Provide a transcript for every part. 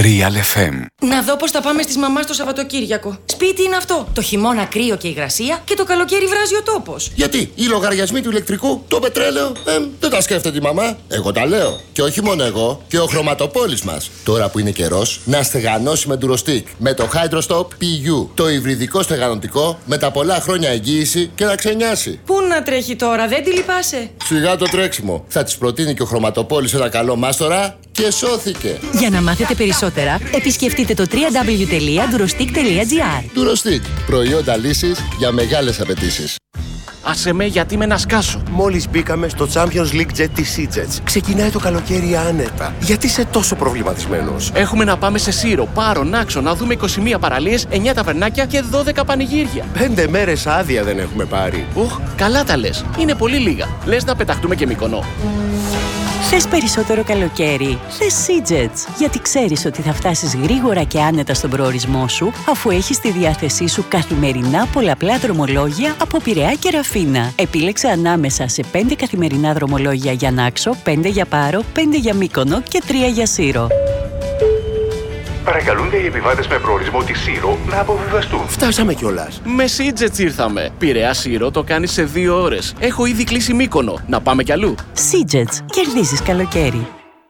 Real FM. Να δω πώς θα πάμε στις μαμάς το Σαββατοκύριακο. Σπίτι είναι αυτό. Το χειμώνα κρύο και υγρασία και το καλοκαίρι βράζει ο τόπος. Γιατί οι λογαριασμοί του ηλεκτρικού, το πετρέλαιο, δεν τα σκέφτεται η μαμά. Εγώ τα λέω. Και όχι μόνο εγώ, και ο χρωματοπόλης μας. Τώρα που είναι καιρός, να στεγανώσει με Durostec. Με το Hydrostop PU. Το υβριδικό στεγανωτικό με τα πολλά χρόνια εγγύηση και να ξενιάσει. Πού να τρέχει τώρα, δεν τη λυπάσαι? Σιγά το τρέξιμο. Θα της προτείνει και ο χρωματοπόλης ένα καλό μάστορα και σώθηκε. Για να μάθετε περισσότερα, επισκεφτείτε το www.durostec.gr. Durostec. Προϊόντα λύσης για μεγάλες απαιτήσεις. Άσε με, γιατί με να σκάσω. Μόλις μπήκαμε στο Champions League Jet της SeaJets. Ξεκινάει το καλοκαίρι άνετα. Γιατί είσαι τόσο προβληματισμένος? Έχουμε να πάμε σε Σύρο, Πάρο, Νάξο, να δούμε 21 παραλίες, 9 ταβερνάκια και 12 πανηγύρια. 5 μέρες άδεια δεν έχουμε πάρει. Καλά τα λες. Είναι πολύ λίγα. Λες να πεταχτούμε και Μύκονο? Θες περισσότερο καλοκαίρι? Θες SeaJets, γιατί ξέρεις ότι θα φτάσεις γρήγορα και άνετα στον προορισμό σου, αφού έχεις στη διάθεσή σου καθημερινά πολλαπλά δρομολόγια από Πειραιά και Ραφίνα. Επίλεξε ανάμεσα σε 5 καθημερινά δρομολόγια για Νάξο, 5 για Πάρο, 5 για Μύκονο και 3 για Σύρο. Παρακαλούνται οι επιβάτες με προορισμό τη Σύρο να αποβιβαστούν. Φτάσαμε κιόλας. Με SeaJets ήρθαμε. Πειραιά Σύρο το κάνεις σε 2 ώρες. Έχω ήδη κλείσει Μύκονο. Να πάμε κι αλλού. SeaJets. Κερδίζεις καλοκαίρι.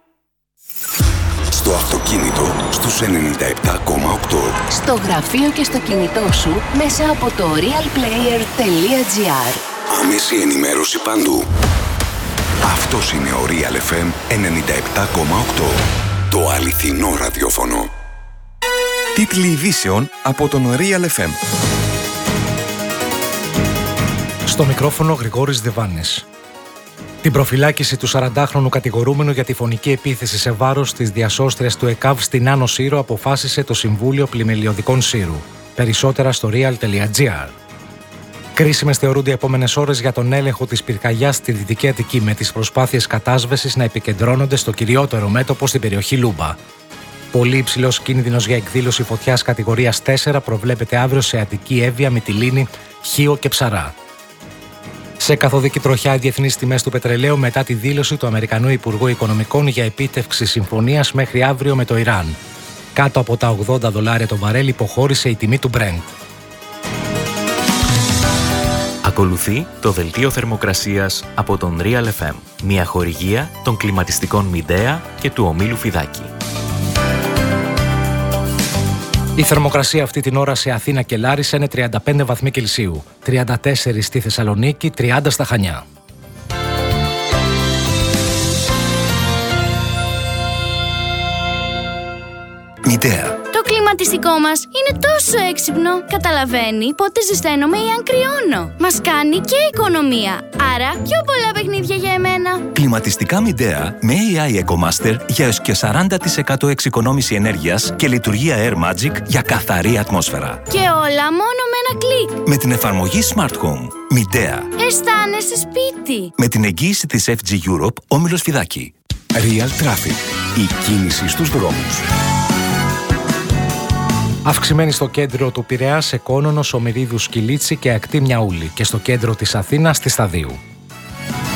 Στο αυτοκίνητο στους 97,8. Στο γραφείο και στο κινητό σου μέσα από το realplayer.gr. Άμεση ενημέρωση παντού. Αυτός είναι ο Real FM 97,8. Το αληθινό ραδιόφωνο. Τίτλοι ειδήσεων από τον Real FM. Στο μικρόφωνο Γρηγόρης Δεβάνης. Την προφυλάκηση του 40χρονου κατηγορούμενου για τη φωνική επίθεση σε βάρος της διασώστριας του ΕΚΑΒ στην Άνω Σύρο αποφάσισε το Συμβούλιο Πλημελιωδικών Σύρου. Περισσότερα στο real.gr. Κρίσιμες θεωρούνται οι επόμενες ώρες για τον έλεγχο της πυρκαγιάς στη Δυτική Αττική, με τις προσπάθειες κατάσβεσης να επικεντρώνονται στο κυριότερο μέτωπο στην περιοχή Λούμπα. Πολύ υψηλός κίνδυνος για εκδήλωση φωτιάς κατηγορίας 4 προβλέπεται αύριο σε Αττική, Εύβοια, Μυτιλήνη, Χίο και Ψαρά. Σε καθοδική τροχιά οι διεθνείς τιμές του πετρελαίου μετά τη δήλωση του Αμερικανού Υπουργού Οικονομικών για επίτευξη συμφωνίας μέχρι αύριο με το Ιράν. Κάτω από τα $80 το βαρέλ υποχώρησε η τιμή του Brent. Ακολουθεί το δελτίο θερμοκρασίας από τον Real FM, μια χορηγία των κλιματιστικών Midea και του ομίλου Φιδάκη. Η θερμοκρασία αυτή την ώρα σε Αθήνα και Λάρισα είναι 35 βαθμοί Κελσίου, 34 στη Θεσσαλονίκη, 30 στα Χανιά. Midea. Το κλιματιστικό μας είναι τόσο έξυπνο. Καταλαβαίνει πότε ζεσταίνομαι ή αν κρυώνω. Μας κάνει και οικονομία. Άρα πιο πολλά παιχνίδια για εμένα. Κλιματιστικά Midea με AI EcoMaster για έως και 40% εξοικονόμηση ενέργειας και λειτουργία Air Magic για καθαρή ατμόσφαιρα. Και όλα μόνο με ένα κλικ. Με την εφαρμογή Smart Home. Midea. Αισθάνεσαι σπίτι. Με την εγγύηση της FG Europe, όμιλος Φιδάκη. Real Traffic. Η κίνηση στους δρόμους. Αυξημένη στο κέντρο του Πειραιά, σε Κόνονο, Ομηρίδου, Σκυλίτσι και Ακτή Μιαούλη, και στο κέντρο της Αθήνας, στη Σταδίου.